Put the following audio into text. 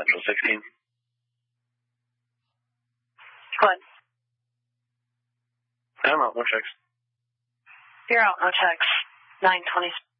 Central 16. What? I'm out, no checks. You're out, no checks. 9:20.